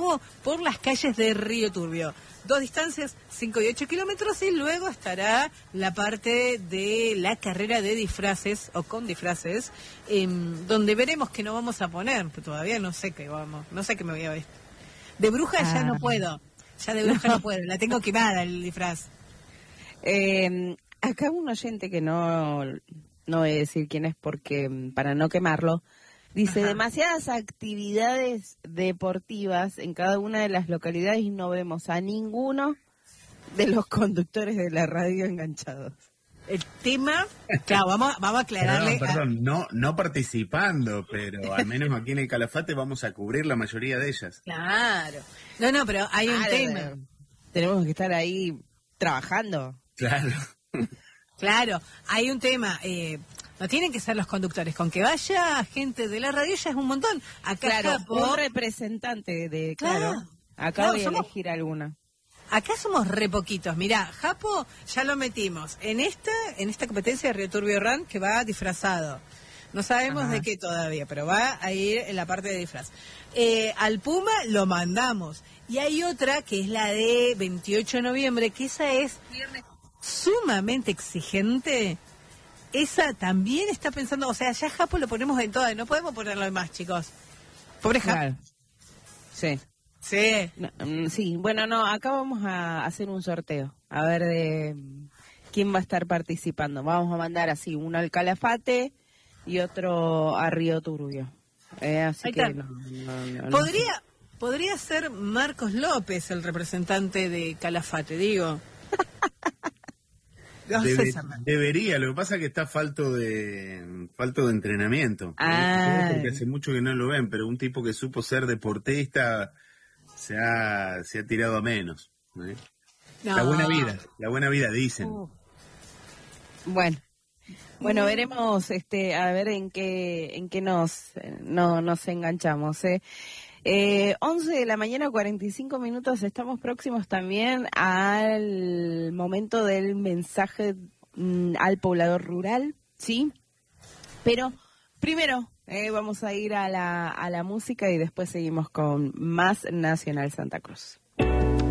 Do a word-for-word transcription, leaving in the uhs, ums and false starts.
ciclismo por las calles de Río Turbio. Dos distancias, cinco y ocho kilómetros, y luego estará la parte de la carrera de disfraces, o con disfraces, eh, donde veremos que no vamos a poner, pero todavía no sé qué vamos, no sé qué me voy a vestir. De bruja ah. ya no puedo, ya de bruja no, no puedo, la tengo quemada el disfraz. Eh, acá un oyente que no, no voy a decir quién es porque para no quemarlo, dice, ajá, demasiadas actividades deportivas en cada una de las localidades y no vemos a ninguno de los conductores de la radio enganchados. El tema, claro, vamos, vamos a aclararle. Perdón, perdón, a... no, no participando, pero al menos aquí en el Calafate vamos a cubrir la mayoría de ellas. Claro. No, no, pero hay un ah, tema. Tenemos que estar ahí trabajando. Claro. Claro, hay un tema. Eh, No tienen que ser los conductores, con que vaya gente de la radio ya es un montón. Acá claro, Japo, un representante de, claro, claro acá claro, voy a somos, elegir alguna. Acá somos re poquitos. Mirá, Japo ya lo metimos en esta en esta competencia de Río Turbio Run que va disfrazado. No sabemos ajá, de qué todavía, pero va a ir en la parte de disfraz. Eh, al Puma lo mandamos. Y hay otra que es la de veintiocho de noviembre, que esa es sumamente exigente. Esa también está pensando, o sea, ya Japo lo ponemos en todas, no podemos ponerlo en más, chicos. Pobre Japo. Claro. Sí. Sí. No, um, sí, bueno, no, acá vamos a hacer un sorteo, a ver de quién va a estar participando. Vamos a mandar así, uno al Calafate y otro a Río Turbio. Eh, así que no, no, no, podría, no podría ser Marcos López el representante de Calafate, digo. No, Debe, debería, lo que pasa es que está falto de falto de entrenamiento. Ah. Porque hace mucho que no lo ven, pero un tipo que supo ser deportista se ha, se ha tirado a menos. ¿eh? No. La buena vida, la buena vida dicen. Uh. Bueno, bueno, veremos este a ver en qué en qué nos no nos enganchamos, ¿eh? Eh, once de la mañana, cuarenta y cinco minutos, estamos próximos también al momento del mensaje mm, al poblador rural, ¿sí? Pero primero eh, vamos a ir a la, a la música y después seguimos con más Nacional Santa Cruz.